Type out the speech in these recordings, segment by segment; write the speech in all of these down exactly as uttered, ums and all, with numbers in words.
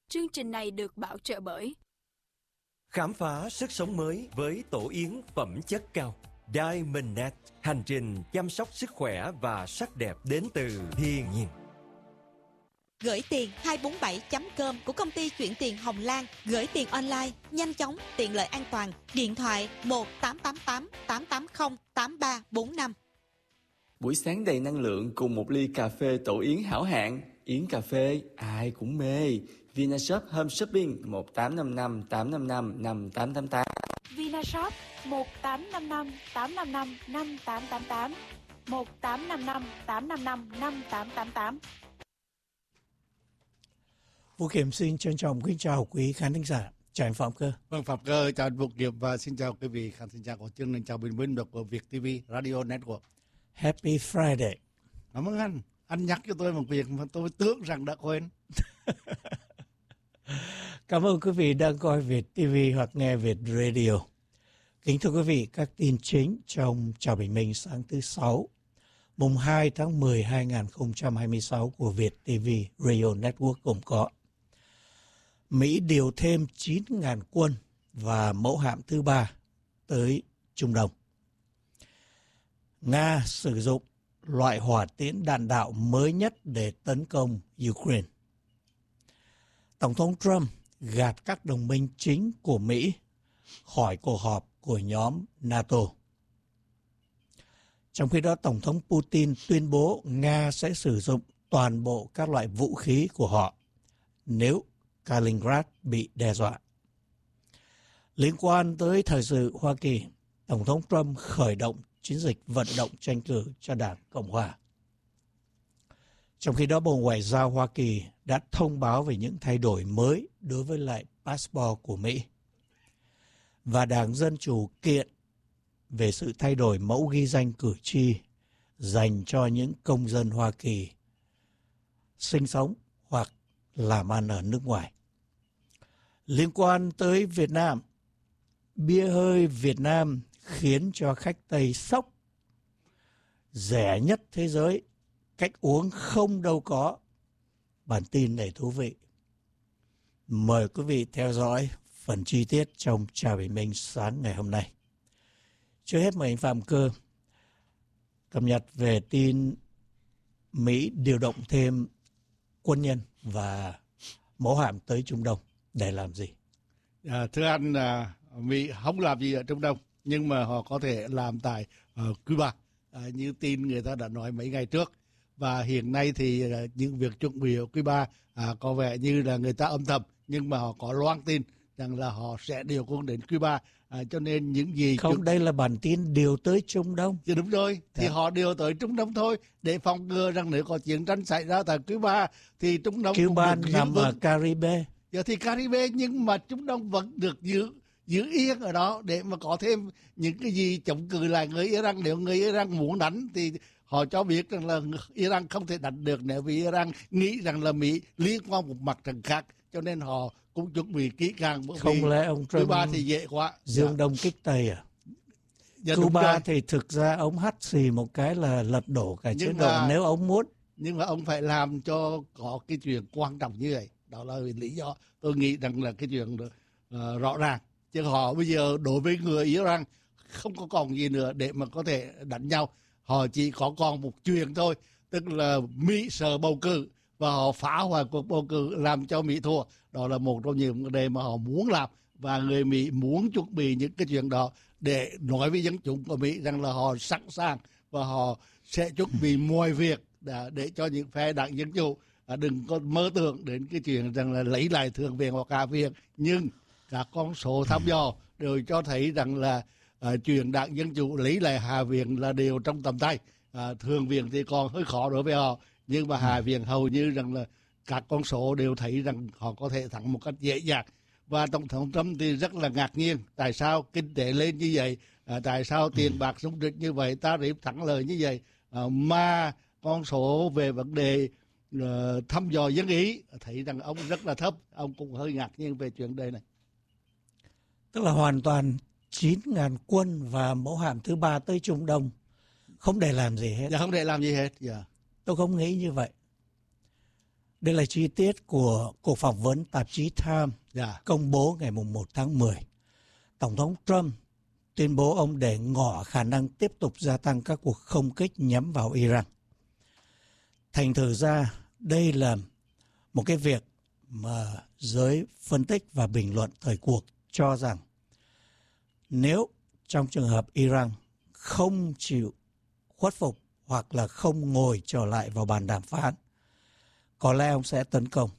Chương trình này được bảo trợ bởi Khám phá sức sống mới với tổ yến phẩm chất cao Diamondnet, hành trình chăm sóc sức khỏe và sắc đẹp đến từ thiên nhiên. Gửi tiền hai bốn bảy chấm com của công ty chuyển tiền Hồng Lan. Gửi tiền online, nhanh chóng, tiện lợi, an toàn. Điện thoại một tám tám tám tám tám không tám ba bốn năm. Buổi sáng đầy năng lượng cùng một ly cà phê tổ yến hảo hạng. Yến cà phê ai cũng mê. Vinashop Home Shopping một tám năm năm tám năm năm năm tám tám tám. Vinashop một tám năm năm tám năm năm năm tám tám tám, một tám năm năm tám năm năm năm tám tám tám. Vũ Kiểm xin trân trọng kính chào quý khán thính giả. Chào anh Phạm Cơ. Vâng, Phạm Cơ, chào anh Vũ Kiểm và xin chào quý vị khán thính giả của chương trình chào bình minh được của Việt ti vi Radio Network. Happy Friday. Cảm ơn anh. Anh nhắc cho tôi một việc mà tôi tưởng rằng đã quên. Cảm ơn quý vị đang coi Việt ti vi hoặc nghe Việt Radio. Kính thưa quý vị, các tin chính trong chào bình minh sáng thứ Sáu, mùng hai tháng mười hai nghìn không trăm hai mươi sáu của Việt ti vi Radio Network gồm có: Mỹ điều thêm chín nghìn quân và mẫu hạm thứ ba tới Trung Đông. Nga sử dụng loại hỏa tiễn đạn đạo mới nhất để tấn công Ukraine. Tổng thống Trump gạt các đồng minh chính của Mỹ khỏi cuộc họp của nhóm NATO. Trong khi đó, Tổng thống Putin tuyên bố Nga sẽ sử dụng toàn bộ các loại vũ khí của họ nếu Kaliningrad bị đe dọa. Liên quan tới thời sự Hoa Kỳ, Tổng thống Trump khởi động chiến dịch vận động tranh cử cho Đảng Cộng Hòa. Trong khi đó, Bộ Ngoại giao Hoa Kỳ đã thông báo về những thay đổi mới đối với lại passport của Mỹ. Và Đảng Dân Chủ kiện về sự thay đổi mẫu ghi danh cử tri dành cho những công dân Hoa Kỳ sinh sống hoặc làm ăn ở nước ngoài. Liên quan tới Việt Nam, bia hơi Việt Nam khiến cho khách Tây sốc. Rẻ nhất thế giới, cách uống không đâu có. Bản tin này thú vị. Mời quý vị theo dõi phần chi tiết trong chào bình minh sáng ngày hôm nay. Trước hết mời anh Phạm Cơ cập nhật về tin Mỹ điều động thêm quân nhân và mẫu hạm tới Trung Đông để làm gì? À, thưa anh, à, Mỹ không làm gì ở Trung Đông, nhưng mà họ có thể làm tại uh, Cuba, à, như tin người ta đã nói mấy ngày trước. Và hiện nay thì uh, những việc chuẩn bị ở Cuba à, có vẻ như là người ta âm thầm, nhưng mà họ có loan tin rằng là họ sẽ điều quân đến Cuba. À, cho nên những gì không chúng... đây là bản tin điều tới Trung Đông. Thì đúng rồi, thì à. họ điều tới Trung Đông thôi để phòng ngừa rằng nếu có chiến tranh xảy ra tại Cuba thì Trung Đông Cuba nằm ở Caribe. Giờ thì Caribe, nhưng mà Trung Đông vẫn được giữ giữ yên ở đó để mà có thêm những cái gì chống cự lại người Iran. Nếu người Iran muốn đánh thì họ cho biết rằng là Iran không thể đánh được, nếu vì Iran nghĩ rằng là Mỹ liên quan một mặt trận khác, cho nên họ cũng chuẩn bị kỹ càng. Không lẽ ông Trump Cuba thì dễ quá, dương đông kích Tây à? Dạ, Cuba thì thực ra ông hắt xì một cái là lật đổ cả chế độ nếu ông muốn. Nhưng mà ông phải làm cho có cái chuyện quan trọng như vậy. Đó là lý do tôi nghĩ rằng là cái chuyện uh, rõ ràng. Chứ họ bây giờ đối với người Iran không có còn gì nữa để mà có thể đánh nhau. Họ chỉ có còn một chuyện thôi, tức là Mỹ sợ bầu cử và họ phá hoại cuộc bầu cử làm cho Mỹ thua. Đó là một trong những vấn đề mà họ muốn làm, và người Mỹ muốn chuẩn bị những cái chuyện đó để nói với dân chúng của Mỹ rằng là họ sẵn sàng và họ sẽ chuẩn bị mọi việc để, để cho những phe đảng Dân Chủ đừng có mơ tưởng đến cái chuyện rằng là lấy lại Thượng viện hoặc Hạ viện. Nhưng các con số thăm dò đều cho thấy rằng là uh, chuyện đảng Dân Chủ lấy lại Hạ viện là đều trong tầm tay. Uh, Thượng viện thì còn hơi khó đối với họ, nhưng mà Hạ viện hầu như rằng là các con số đều thấy rằng họ có thể thắng một cách dễ dàng. Và Tổng thống Trump thì rất là ngạc nhiên, tại sao kinh tế lên như vậy, à, tại sao tiền bạc sung rích như vậy, ta rịp thắng lợi như vậy, à, mà con số về vấn đề uh, thăm dò dân ý thấy rằng ông rất là thấp. Ông cũng hơi ngạc nhiên về chuyện đây này. Tức là hoàn toàn chín nghìn quân và mẫu hạm thứ ba tới Trung Đông không để làm gì hết. Dạ, không để làm gì hết. Dạ. Tôi không nghĩ như vậy. Đây là chi tiết của cuộc phỏng vấn tạp chí Time Dạ. công bố ngày mùng một tháng mười. Tổng thống Trump tuyên bố ông để ngỏ khả năng tiếp tục gia tăng các cuộc không kích nhắm vào Iran. Thành thử ra, đây là một cái việc mà giới phân tích và bình luận thời cuộc cho rằng nếu trong trường hợp Iran không chịu khuất phục hoặc là không ngồi trở lại vào bàn đàm phán, có lẽ ông sẽ tấn công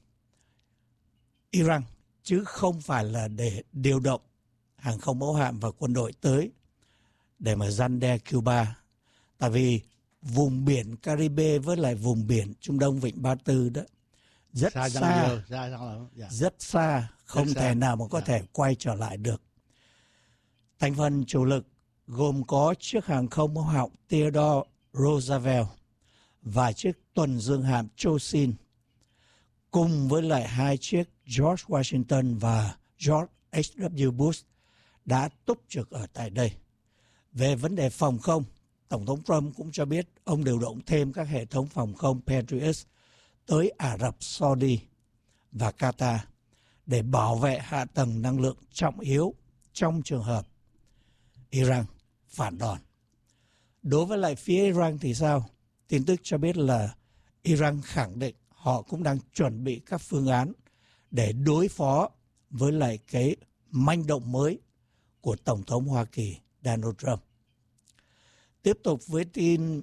Iran, chứ không phải là để điều động hàng không mẫu hạm và quân đội tới để mà răn đe Cuba. Tại vì vùng biển Caribe với lại vùng biển Trung Đông Vịnh Ba Tư đó rất xa, xa, giờ, xa, xa dạ. rất xa, không rất thể xa. nào mà có dạ. thể quay trở lại được. Thành phần chủ lực gồm có chiếc hàng không mẫu hạm Theodore Roosevelt và chiếc tuần dương hạm Chosin, cùng với lại hai chiếc George Washington và George H W Bush đã túc trực ở tại đây. Về vấn đề phòng không, Tổng thống Trump cũng cho biết ông điều động thêm các hệ thống phòng không Patriot tới Ả Rập Saudi và Qatar để bảo vệ hạ tầng năng lượng trọng yếu trong trường hợp Iran phản đòn. Đối với lại phía Iran thì sao? Tin tức cho biết là Iran khẳng định họ cũng đang chuẩn bị các phương án để đối phó với lại cái manh động mới của Tổng thống Hoa Kỳ Donald Trump. Tiếp tục với tin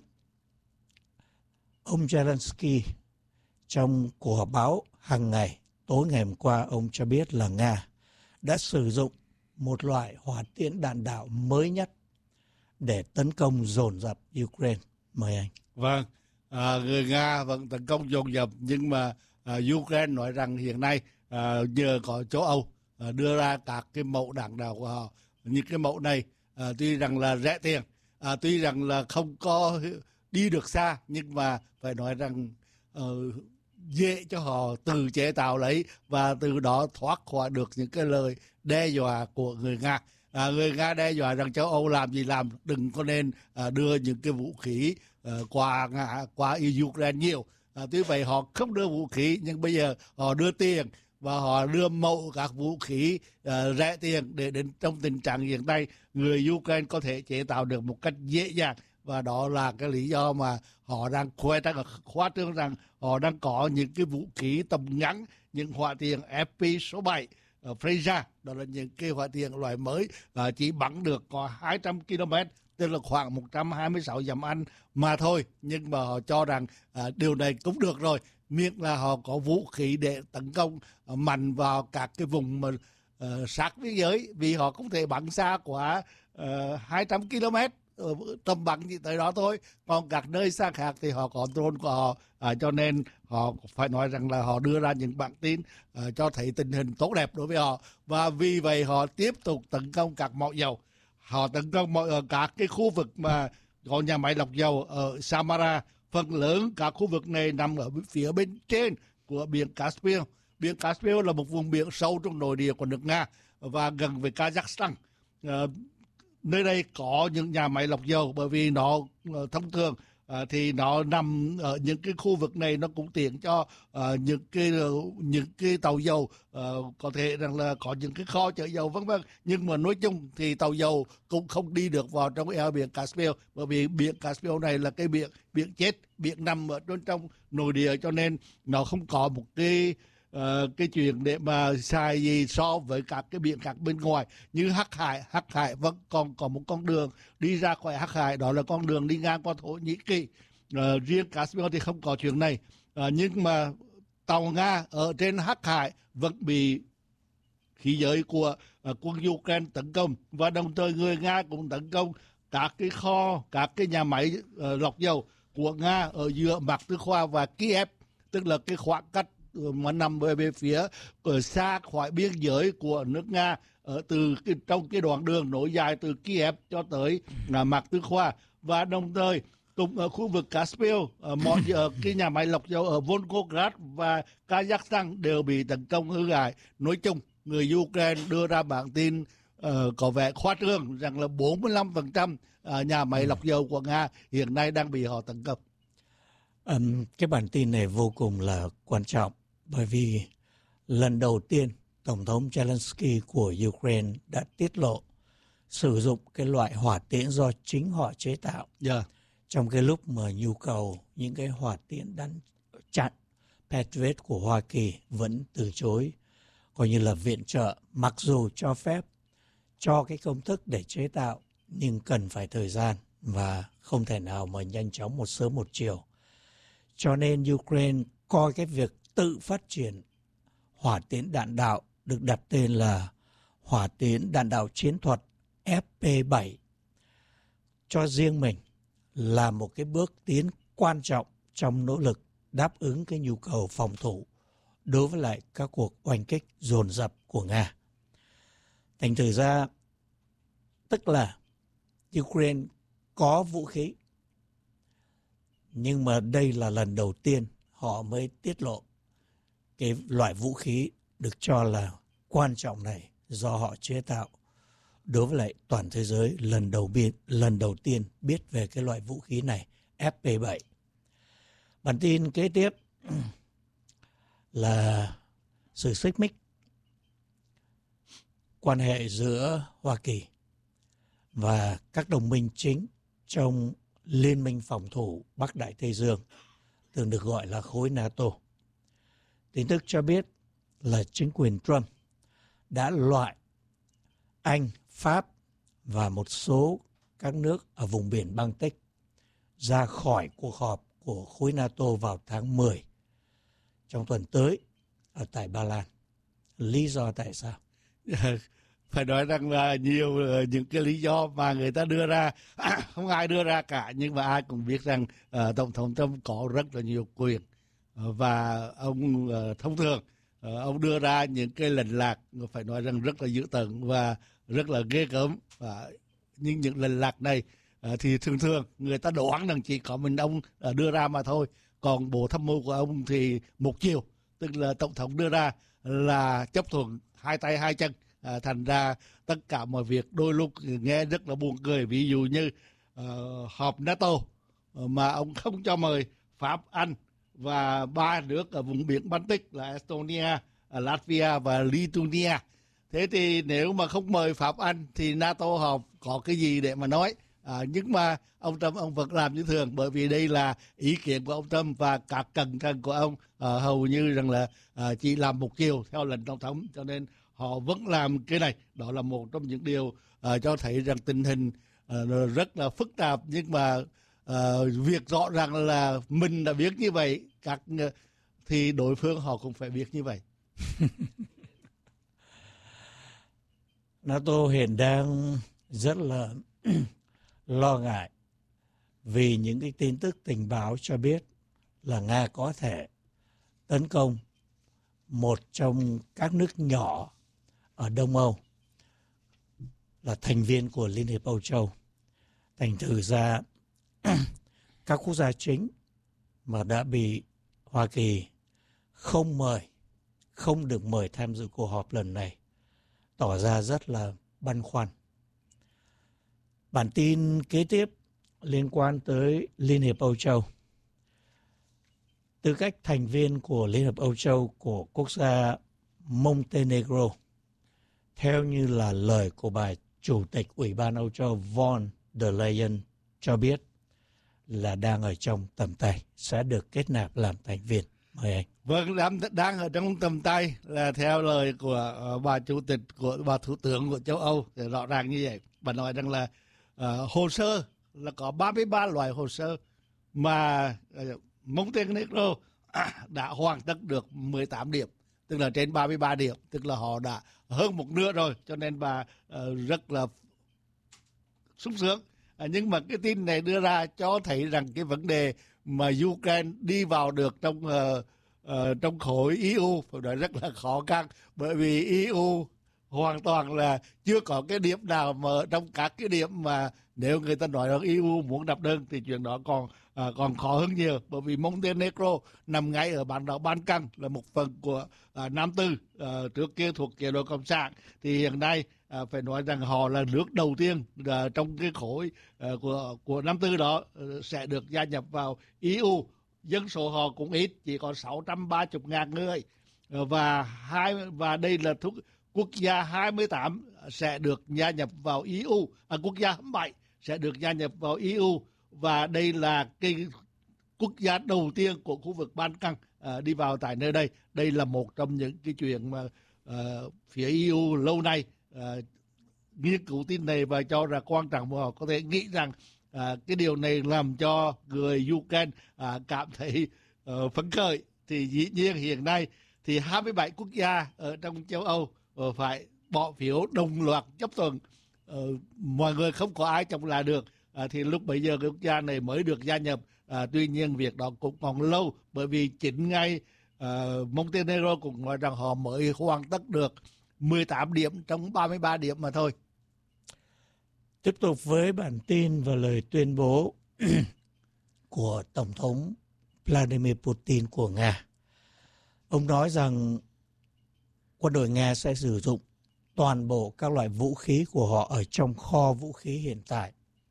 ông Zelensky trong cuộc họp báo hàng ngày, tối ngày hôm qua ông cho biết là Nga đã sử dụng một loại hỏa tiễn đạn đạo mới nhất để tấn công dồn dập Ukraine. Mời anh. Vâng, à, người Nga vẫn tấn công dồn dập, nhưng mà à, Ukraine nói rằng hiện nay à, nhờ có châu Âu à, đưa ra các cái mẫu đạn đạo của họ. Những cái mẫu này à, tuy rằng là rẻ tiền, à, tuy rằng là không có đi được xa, nhưng mà phải nói rằng uh, dễ cho họ tự chế tạo lấy và từ đó thoát khỏi được những cái lời đe dọa của người Nga. À, người Nga đe dọa rằng châu Âu làm gì làm, đừng có nên à, đưa những cái vũ khí à, qua Nga, qua Ukraine nhiều. À, tuy vậy họ không đưa vũ khí, nhưng bây giờ họ đưa tiền và họ đưa mẫu các vũ khí uh, rẻ tiền để đến trong tình trạng hiện nay người Ukraine có thể chế tạo được một cách dễ dàng, và đó là cái lý do mà họ đang khoe ra khoa trương rằng họ đang có những cái vũ khí tầm ngắn, những hỏa tiễn F P số bảy uh, Freya, đó là những cái hỏa tiễn loại mới uh, chỉ bắn được có hai trăm ki lô mét, tức là khoảng một trăm hai mươi sáu dặm Anh mà thôi, nhưng mà họ cho rằng uh, điều này cũng được rồi, miễn là họ có vũ khí để tấn công uh, mạnh vào các cái vùng mà uh, sát biên giới, vì họ không thể bắn xa quá uh, hai trăm ki lô mét, uh, tầm bắn chỉ tới đó thôi, còn các nơi xa khác thì họ có drone của họ, uh, cho nên họ phải nói rằng là họ đưa ra những bản tin uh, cho thấy tình hình tốt đẹp đối với họ, và vì vậy họ tiếp tục tấn công các mỏ dầu. Họ tấn công mọi ở các cái khu vực mà có nhà máy lọc dầu ở Samara. Phần lớn các khu vực này nằm ở phía bên trên của biển Caspian. Biển Caspian là một vùng biển sâu trong nội địa của nước Nga và gần với Kazakhstan. À, nơi đây có những nhà máy lọc dầu, bởi vì nó thông thường à, thì nó nằm ở những cái khu vực này, nó cũng tiện cho à, những cái những cái tàu dầu à, có thể rằng là có những cái kho chở dầu vân vân, nhưng mà nói chung thì tàu dầu cũng không đi được vào trong eo biển Caspian, bởi vì biển Caspian này là cái biển biển chết, biển nằm ở bên trong nội địa, cho nên nó không có một cái Uh, cái chuyện để mà xài gì so với các cái biển khác bên ngoài như Hắc Hải. Hắc Hải vẫn còn có một con đường đi ra khỏi Hắc Hải, đó là con đường đi ngang qua Thổ Nhĩ Kỳ. Uh, riêng Caspian thì không có chuyện này, uh, nhưng mà tàu Nga ở trên Hắc Hải vẫn bị khí giới của uh, quân Ukraine tấn công, và đồng thời người Nga cũng tấn công các cái kho, các cái nhà máy uh, lọc dầu của Nga ở giữa Mạc Tư Khoa và Kiev, tức là cái khoảng cách mà nằm về, về phía ở xa khỏi biên giới của nước Nga, ở từ cái, trong cái đoạn đường nối dài từ Kiev cho tới là Mạc Tư Khoa, và đồng thời cùng ở khu vực Caspian, ở mọi ở cái nhà máy lọc dầu ở Volgograd và Kazakhstan đều bị tấn công hư hại. Nói chung người Ukraine đưa ra bản tin uh, có vẻ khoa trương rằng là bốn mươi lăm phần trăm uh, nhà máy lọc dầu của Nga hiện nay đang bị họ tấn công. Um, cái bản tin này vô cùng là quan trọng bởi vì lần đầu tiên Tổng thống Zelensky của Ukraine đã tiết lộ sử dụng cái loại hỏa tiễn do chính họ chế tạo. Yeah. Trong cái lúc mà nhu cầu những cái hỏa tiễn đánh chặn Patriot của Hoa Kỳ vẫn từ chối coi như là viện trợ, mặc dù cho phép cho cái công thức để chế tạo nhưng cần phải thời gian và không thể nào mà nhanh chóng một sớm một chiều. Cho nên Ukraine coi cái việc tự phát triển hỏa tiễn đạn đạo được đặt tên là hỏa tiễn đạn đạo chiến thuật F P bảy cho riêng mình là một cái bước tiến quan trọng trong nỗ lực đáp ứng cái nhu cầu phòng thủ đối với lại các cuộc oanh kích dồn dập của Nga. Thành thử ra, tức là Ukraine có vũ khí, nhưng mà đây là lần đầu tiên họ mới tiết lộ cái loại vũ khí được cho là quan trọng này do họ chế tạo đối với lại toàn thế giới lần đầu tiên, lần đầu tiên biết về cái loại vũ khí này F P bảy. Bản tin kế tiếp là sự xích mích quan hệ giữa Hoa Kỳ và các đồng minh chính trong Liên minh phòng thủ Bắc Đại Tây Dương, thường được gọi là khối NATO. Tin tức cho biết là chính quyền Trump đã loại Anh, Pháp và một số các nước ở vùng biển Baltic ra khỏi cuộc họp của khối NATO vào tháng mười trong tuần tới ở tại Ba Lan. Lý do tại sao? Phải nói rằng là nhiều những cái lý do mà người ta đưa ra, à, không ai đưa ra cả, nhưng mà ai cũng biết rằng uh, Tổng thống Trump có rất là nhiều quyền. Uh, và ông uh, thông thường, uh, ông đưa ra những cái lệnh lạc, phải nói rằng rất là dữ tợn và rất là ghê gớm. Uh, nhưng những lệnh lạc này uh, thì thường thường người ta đoán rằng chỉ có mình ông uh, đưa ra mà thôi. Còn bộ tham mưu của ông thì một chiều, tức là Tổng thống đưa ra là chấp thuận hai tay hai chân. À, thành ra tất cả mọi việc đôi lúc nghe rất là buồn cười. Ví dụ như uh, họp NATO mà ông không cho mời Pháp, Anh và ba nước ở vùng biển Baltic là Estonia, Latvia và Lithuania. Thế thì nếu mà không mời Pháp, Anh thì NATO họp có cái gì để mà nói. À, nhưng mà ông Trump ông vẫn làm như thường, bởi vì đây là ý kiến của ông Trump và các cận thần của ông à, hầu như rằng là à, chỉ làm một chiều theo lệnh Tổng thống, cho nên họ vẫn làm cái này. Đó là một trong những điều uh, cho thấy rằng tình hình uh, rất là phức tạp, nhưng mà uh, việc rõ ràng là mình đã biết như vậy, các uh, thì đối phương họ cũng phải biết như vậy. NATO hiện đang rất là lo ngại vì những cái tin tức tình báo cho biết là Nga có thể tấn công một trong các nước nhỏ ở Đông Âu là thành viên của Liên hiệp Âu Châu. Thành thử ra các quốc gia chính mà đã bị Hoa Kỳ không mời, không được mời tham dự cuộc họp lần này, tỏ ra rất là băn khoăn. Bản tin kế tiếp liên quan tới Liên hiệp Âu Châu. Tư cách thành viên của Liên hiệp Âu Châu của quốc gia Montenegro, theo như là lời của bà Chủ tịch Ủy ban Âu Châu von der Leyen cho biết, là đang ở trong tầm tay, sẽ được kết nạp làm thành viên. Mời anh. Vâng, đang, đang ở trong tầm tay là theo lời của uh, bà Chủ tịch, của bà Thủ tướng của châu Âu, thì rõ ràng như vậy. Bà nói rằng là uh, hồ sơ là có ba mươi ba loại hồ sơ mà uh, Montenegro đã hoàn tất được mười tám điểm, tức là trên ba mươi ba điểm, tức là họ đã hơn một nửa rồi, cho nên bà uh, rất là sung sướng. À, nhưng mà cái tin này đưa ra cho thấy rằng cái vấn đề mà Ukraine đi vào được trong uh, uh, trong khối e u phải nói rất là khó khăn, bởi vì e u hoàn toàn là chưa có cái điểm nào mà trong các cái điểm mà nếu người ta nói rằng e u muốn nộp đơn thì chuyện đó còn à, còn khó hơn nhiều, bởi vì Montenegro nằm ngay ở bán đảo Ban Căng, là một phần của à, Nam Tư, à, trước kia thuộc chế độ cộng sản, thì hiện nay à, phải nói rằng họ là nước đầu tiên à, trong cái khối à, của của Nam Tư đó à, sẽ được gia nhập vào e u. dân số họ cũng ít, chỉ có sáu trăm ba mươi ngàn người, và hai và đây là thuốc, quốc gia hai mươi tám sẽ được gia nhập vào e u, à, quốc gia hai mươi bảy sẽ được gia nhập vào e u, và đây là cái quốc gia đầu tiên của khu vực Ban Căng à, đi vào tại nơi đây. Đây là một trong những cái chuyện mà à, phía e u lâu nay à, nghiên cứu tin này và cho ra quan trọng, và họ có thể nghĩ rằng à, cái điều này làm cho người Ukraine à, cảm thấy uh, phấn khởi. Thì dĩ nhiên hiện nay thì hai mươi bảy quốc gia ở trong châu Âu uh, phải bỏ phiếu đồng loạt chấp thuận, uh, mọi người không có ai chống lại được, uh, thì lúc bấy giờ cái quốc gia này mới được gia nhập. À, tuy nhiên việc đó cũng còn lâu, bởi vì chính ngay uh, Montenegro cũng nói rằng họ mới hoàn tất được mười tám điểm trong ba mươi ba điểm mà thôi. Tiếp tục với bản tin và lời tuyên bố của Tổng thống Vladimir Putin của Nga. Ông nói rằng quân đội Nga sẽ sử dụng toàn bộ các loại vũ khí của họ ở trong kho vũ khí hiện tại.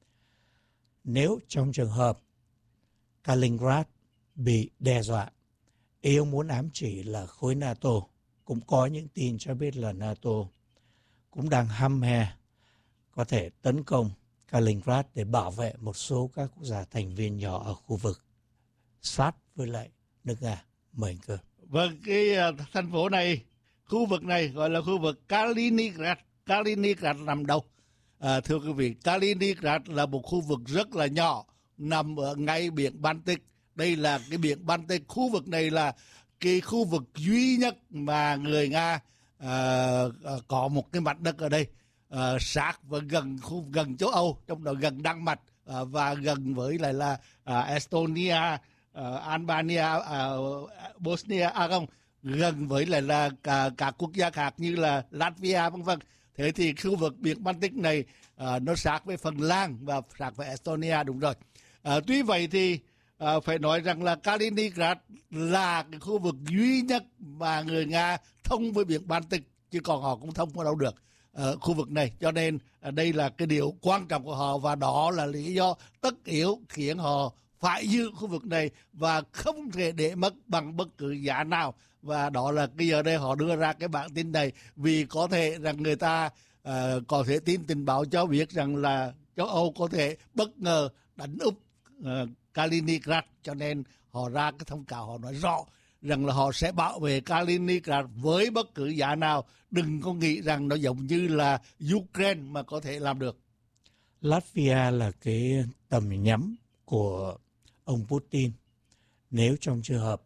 Nếu trong trường hợp Kaliningrad bị đe dọa, ý ông muốn ám chỉ là khối NATO. Cũng có những tin cho biết là NATO cũng đang hăm he có thể tấn công Kaliningrad để bảo vệ một số các quốc gia thành viên nhỏ ở khu vực sát với lại nước Nga. Mời anh Cơ. Vâng, cái uh, thành phố này, khu vực này gọi là khu vực Kaliningrad. Kaliningrad nằm đâu? À, thưa quý vị, Kaliningrad là một khu vực rất là nhỏ, nằm ở ngay biển Baltic. Đây là cái biển Baltic. Khu vực này là cái khu vực duy nhất mà người Nga à, có một cái mặt đất ở đây, à, sát và gần khu gần châu Âu, trong đó gần Đan Mạch à, và gần với lại là à, Estonia, à, Albania, à, Bosnia, à không, gần với lại là cả các quốc gia khác như là Latvia vân vân. Thế thì khu vực biển Baltic này à, nó sát với Phần Lan và sát với Estonia, đúng rồi. À, tuy vậy thì à, phải nói rằng là Kaliningrad là cái khu vực duy nhất mà người Nga thông với biển Baltic, chứ còn họ cũng thông ở đâu được ở khu vực này. Cho nên à, đây là cái điều quan trọng của họ, và đó là lý do tất yếu khiến họ phải giữ khu vực này và không thể để mất bằng bất cứ giá nào. Và đó là cái giờ đây họ đưa ra cái bản tin này, vì có thể rằng người ta uh, có thể tin tình báo cho biết rằng là châu Âu có thể bất ngờ đánh úp uh, Kaliningrad, cho nên họ ra cái thông cáo, họ nói rõ rằng là họ sẽ bảo vệ Kaliningrad với bất cứ giá nào. Đừng có nghĩ rằng nó giống như là Ukraine mà có thể làm được. Latvia là cái tầm nhắm của ông Putin nếu trong trường hợp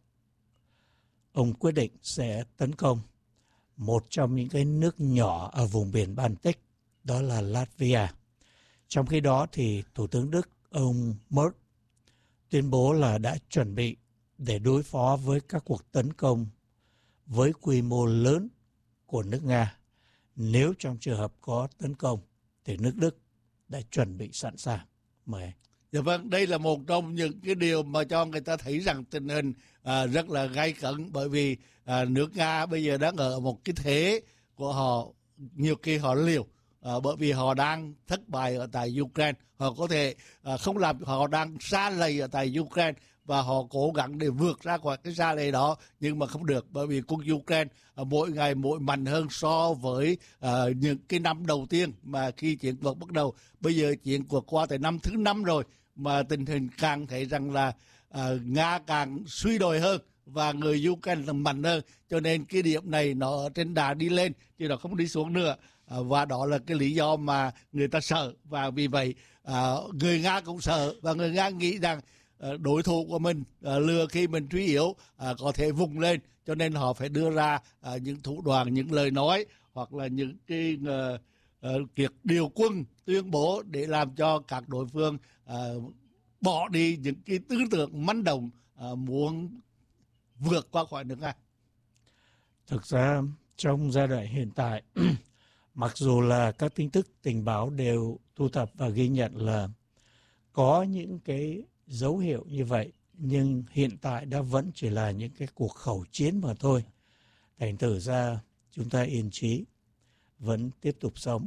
ông quyết định sẽ tấn công một trong những cái nước nhỏ ở vùng biển Baltic, đó là Latvia. Trong khi đó thì Thủ tướng Đức ông Merz tuyên bố là đã chuẩn bị để đối phó với các cuộc tấn công với quy mô lớn của nước Nga. Nếu trong trường hợp có tấn công thì nước Đức đã chuẩn bị sẵn sàng. Mời anh. Dạ vâng, đây là một trong những cái điều mà cho người ta thấy rằng tình hình à, rất là gay cấn, bởi vì à, nước Nga bây giờ đang ở một cái thế của họ, nhiều khi họ liều, à, bởi vì họ đang thất bại ở tại Ukraine, họ có thể à, không làm, họ đang sa lầy ở tại Ukraine và họ cố gắng để vượt ra khỏi cái sa lầy đó, nhưng mà không được, bởi vì quân Ukraine à, mỗi ngày mỗi mạnh hơn so với à, những cái năm đầu tiên mà khi chiến cuộc bắt đầu. Bây giờ chiến cuộc qua tới năm thứ năm rồi, mà tình hình càng thấy rằng là uh, Nga càng suy đồi hơn và người Ukraine mạnh hơn, cho nên cái điểm này nó ở trên đà đi lên chứ nó không đi xuống nữa, uh, và đó là cái lý do mà người ta sợ, và vì vậy uh, người Nga cũng sợ, và người Nga nghĩ rằng uh, đối thủ của mình uh, lừa khi mình suy yếu uh, có thể vùng lên, cho nên họ phải đưa ra uh, những thủ đoạn, những lời nói hoặc là những cái uh, uh, việc điều quân tuyên bố để làm cho các đối phương uh, bỏ đi những cái tư tưởng manh động uh, muốn vượt qua khỏi nước Nga. Thực ra trong giai đoạn hiện tại, mặc dù là các tin tức tình báo đều thu thập và ghi nhận là có những cái dấu hiệu như vậy, nhưng hiện tại đã vẫn chỉ là những cái cuộc khẩu chiến mà thôi. Thành thử ra chúng ta yên trí, vẫn tiếp tục sống.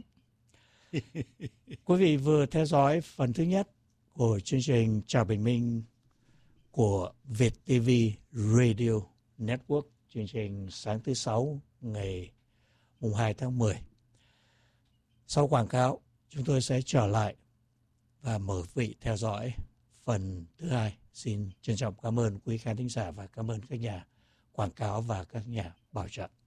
Quý vị vừa theo dõi phần thứ nhất của chương trình Chào Bình Minh của Việt ti vi Radio Network, chương trình sáng thứ Sáu ngày mùng hai tháng mười. Sau quảng cáo, chúng tôi sẽ trở lại và mời quý vị theo dõi phần thứ hai. Xin trân trọng cảm ơn quý khán thính giả và cảm ơn các nhà quảng cáo và các nhà bảo trợ.